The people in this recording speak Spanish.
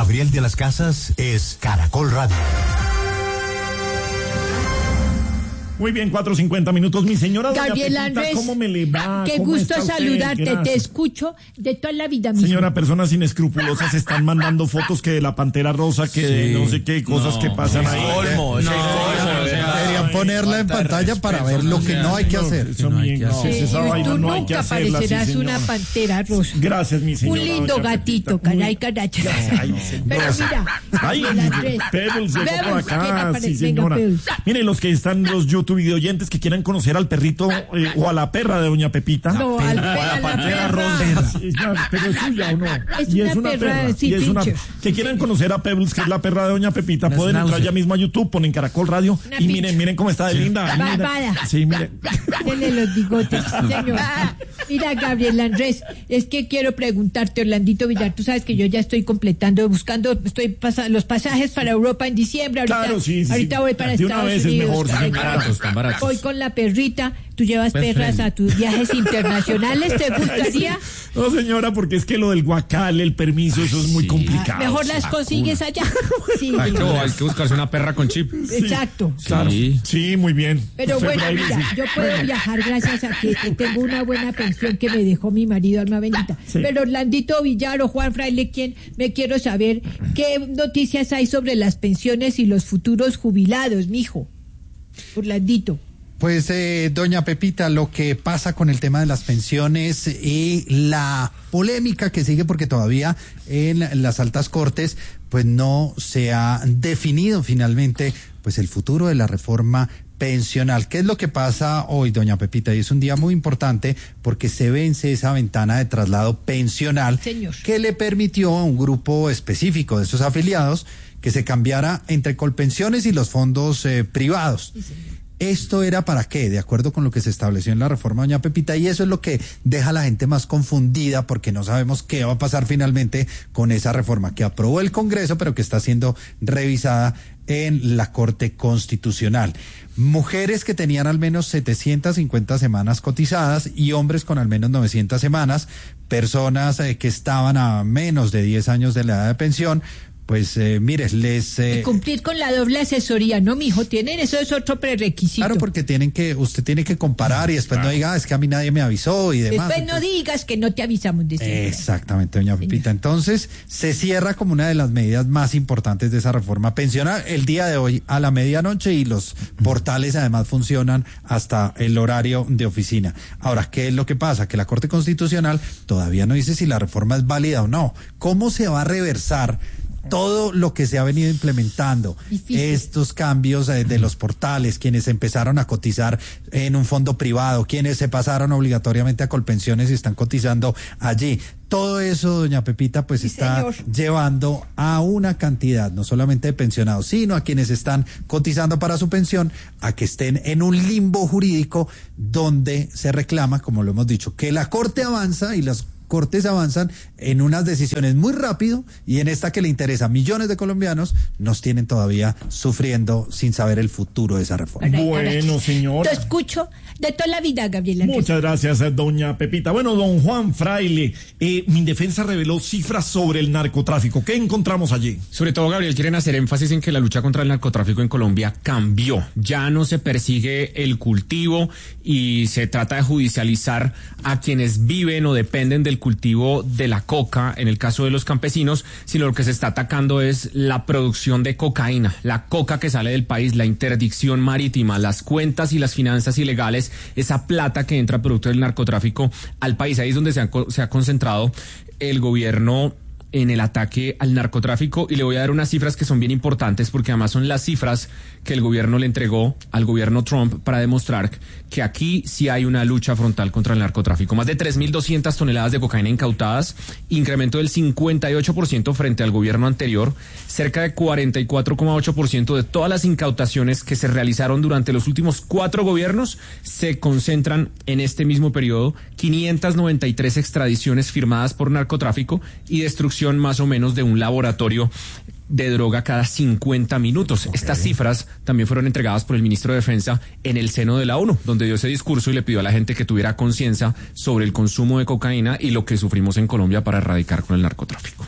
Gabriel de las Casas es Caracol Radio. Muy bien, 4:50 minutos. Mi señora Gabriel Andrés, ¿cómo me le va? Qué gusto saludarte, gracias. Te escucho de toda la vida. Señora, personas inescrupulosas están mandando fotos que de la Pantera Rosa, que de no sé qué cosas que pasan ahí. Deberían ponerla en pantalla para ver lo que no hay que hacer. Tú nunca parecerás una Pantera Rosa. Gracias, mi señora. Un lindo gatito, caray, caracha. Pero mira, Pebbles llegó por acá, sí, señora. Mire, los que están, los YouTube video oyentes que quieran conocer al perrito o a la perra de doña Pepita. No, a la Pantera Rosa. Pero es suya o no. Es una perra. Que quieran conocer a Pebbles, que es la perra de doña Pepita, pueden entrar ya mismo a YouTube, ponen Caracol Radio y miren cómo está de linda. Barbada. Sí, miren. Denle los bigotes, señor. Mira, Gabriel Andrés, es que quiero preguntarte, Orlandito Villar, tú sabes que yo ya estoy buscando los pasajes para Europa en diciembre. Ahorita, claro, sí. Ahorita voy para Estados Unidos. Es mejor, están baratos. Voy con la perrita. ¿Tú llevas perras a tus viajes internacionales? ¿Te gustaría? No, señora, porque es que lo del guacal, el permiso, eso es muy complicado. Mejor las consigues allá. Sí, hay que buscarse una perra con chip. Exacto. Claro. Sí, muy bien. Pero bueno, mira, yo puedo viajar gracias a que tengo una buena pensión que me dejó mi marido, alma bendita. Sí. Pero Orlandito Villar o Juan Fraile, me quiero saber qué noticias hay sobre las pensiones y los futuros jubilados, mijo. Orlandito. Pues, doña Pepita, lo que pasa con el tema de las pensiones y la polémica que sigue, porque todavía en las altas cortes, pues no se ha definido finalmente, pues el futuro de la reforma pensional. ¿Qué es lo que pasa hoy, doña Pepita? Y es un día muy importante porque se vence esa ventana de traslado pensional, señor, que le permitió a un grupo específico de esos afiliados que se cambiara entre Colpensiones y los fondos privados. Sí, ¿esto era para qué? De acuerdo con lo que se estableció en la reforma, doña Pepita, y eso es lo que deja a la gente más confundida porque no sabemos qué va a pasar finalmente con esa reforma que aprobó el Congreso, pero que está siendo revisada en la Corte Constitucional. Mujeres que tenían al menos 750 semanas cotizadas y hombres con al menos 900 semanas, personas que estaban a menos de 10 años de la edad de pensión, pues mire, y cumplir con la doble asesoría, ¿no, mijo? Eso es otro prerequisito. Claro, porque usted tiene que comparar y después no diga, es que a mí nadie me avisó y demás. Después no digas que no te avisamos de eso. Exactamente, doña Pepita. Entonces, se cierra como una de las medidas más importantes de esa reforma pensional el día de hoy a la medianoche, y los portales además funcionan hasta el horario de oficina. Ahora, ¿qué es lo que pasa? Que la Corte Constitucional todavía no dice si la reforma es válida o no. ¿Cómo se va a reversar todo lo que se ha venido implementando? Difícil. Estos cambios de los portales, quienes empezaron a cotizar en un fondo privado, quienes se pasaron obligatoriamente a Colpensiones y están cotizando allí. Todo eso, doña Pepita, pues está llevando a una cantidad, no solamente de pensionados, sino a quienes están cotizando para su pensión, a que estén en un limbo jurídico donde se reclama, como lo hemos dicho, que la Corte avanza y las Cortes avanzan en unas decisiones muy rápido, y en esta que le interesa a millones de colombianos nos tienen todavía sufriendo sin saber el futuro de esa reforma. Bueno, señora. Te escucho de toda la vida, Gabriela. Muchas gracias, doña Pepita. Bueno, don Juan Fraile, Mindefensa reveló cifras sobre el narcotráfico. ¿Qué encontramos allí? Sobre todo, Gabriel, quieren hacer énfasis en que la lucha contra el narcotráfico en Colombia cambió. Ya no se persigue el cultivo y se trata de judicializar a quienes viven o dependen del cultivo de la coca, en el caso de los campesinos, sino lo que se está atacando es la producción de cocaína, la coca que sale del país, la interdicción marítima, las cuentas y las finanzas ilegales, esa plata que entra producto del narcotráfico al país. Ahí es donde se ha concentrado el gobierno en el ataque al narcotráfico, y le voy a dar unas cifras que son bien importantes porque además son las cifras que el gobierno le entregó al gobierno Trump para demostrar que aquí sí hay una lucha frontal contra el narcotráfico. Más de 3.200 toneladas de cocaína incautadas, incremento del 58% frente al gobierno anterior, cerca de 44,8% de todas las incautaciones que se realizaron durante los últimos 4 gobiernos se concentran en este mismo periodo, 593 extradiciones firmadas por narcotráfico y destrucción más o menos de un laboratorio de droga cada 50 minutos. Okay. Estas cifras también fueron entregadas por el ministro de Defensa en el seno de la ONU, donde dio ese discurso y le pidió a la gente que tuviera conciencia sobre el consumo de cocaína y lo que sufrimos en Colombia para erradicar con el narcotráfico.